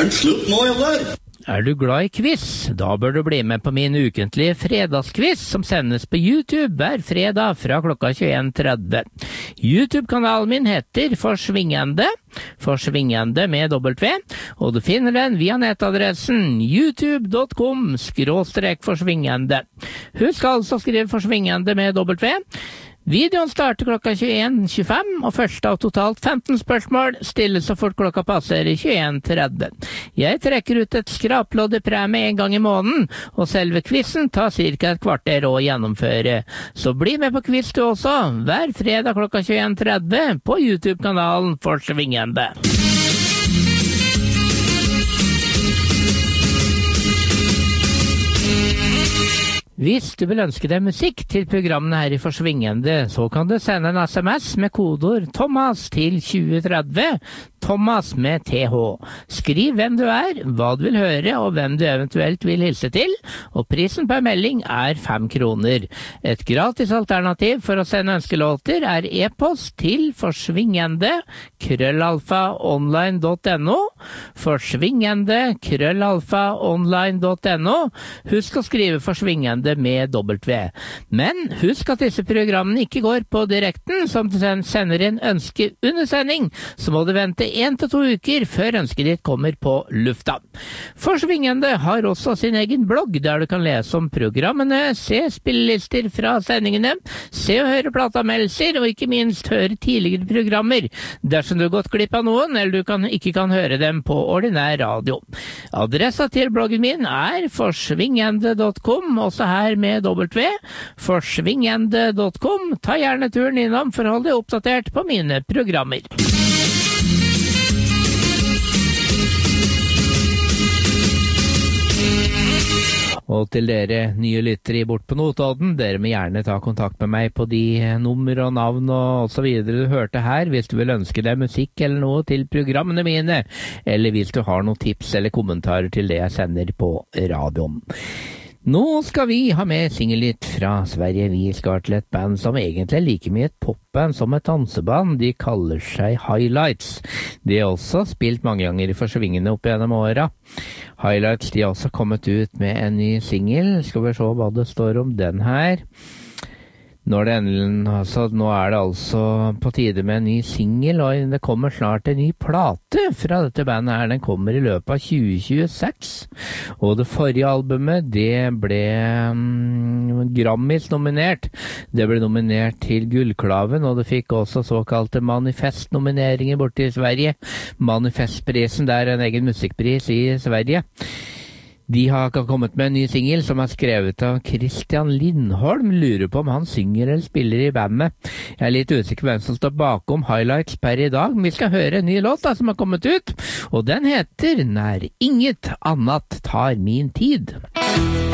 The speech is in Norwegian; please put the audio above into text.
det slutt nå, eller? Du glad i quiz? Da bør du bli med på min ukentlige fredagsquiz som sendes på YouTube hver fredag fra klokka 21:30. YouTube-kanalen min heter Forsvingende med W, og du finner den via nettadressen youtube.com/forsvingende. Husk altså å skrive Forsvingende med W. Videoen starter klokka 21:25, og første av totalt 15 spørsmål stilles så fort klokka passerer 21:30. Jeg trekker ut et skraplodd i premie en gang i måneden, og selve quizen tar cirka et kvarter å gjennomføre. Så bli med på quiz du også, hver fredag klokka 21:30 på YouTube-kanalen Forsvingende. Hvis du vil ønske deg musikk til programmene her i Forsvingende, så kan du sende en SMS med kodeord Thomas til 2030, Thomas med TH. Skriv hvem du hva du vil høre og hvem du eventuelt vil hilse til, og prisen per melding 5 kroner. Et gratis alternativ for å sende ønskelåter e-post til forsvingende@online.no, forsvingende@online.no. Husk å skrive Forsvingende med W. Men husk at disse programmene ikke går på direkten, som du sender inn ønske under sending, så må du vente 1 til 2 uker før ønsket ditt kommer på lufta. Forsvingende har også sin egen blogg, der du kan lese om programmene, se spillelister fra sendingene, se og høre plateanmeldelser, og ikke minst høre tidligere programmer, dersom du har gått glipp av noen, eller du ikke kan høre dem på ordinær radio. Adressa til bloggen min forsvingende.com, også her med W, forsvingende.com. Ta gjerne turen innom for å holde deg oppdatert på mine programmer. Og til dere nye lyttere Bort på Notodden, dere må gjerne ta kontakt med meg på de nummer og navn og så videre du hørte her, hvis du vil ønske deg musikk eller noe til programmene mine, eller hvis du har noen tips eller kommentarer til det jeg sender på radioen. Nå skal vi ha med singellitt fra Sverige. Vi skal til et band som egentlig er like mye et popband som et danseband. De kaller seg Highlights. De har også spilt mange ganger i Forsvingende opp gjennom åra. Highlights, de har også kommet ut med en ny singel. Skal vi se hva det står om den her. Nå er det altså på tide med en ny singel, og det kommer snart en ny plate fra dette bandet her. Den kommer i løpet av 2026. Og det forrige albumet, det ble Grammys nominert. Det ble nominert til Gullklaven, og det fikk også såkalte manifestnomineringer borte i Sverige. Manifestprisen, det er en egen musikkpris i Sverige. De har kommet med en ny singel som er skrevet av Christian Lindholm. Lurer på om han synger eller spiller i bandet. Jeg er litt usikker hvem som står bakom Highlights per i dag, men vi skal høre en ny låt som har kommet ut, og den heter Nær inget annet tar min tid.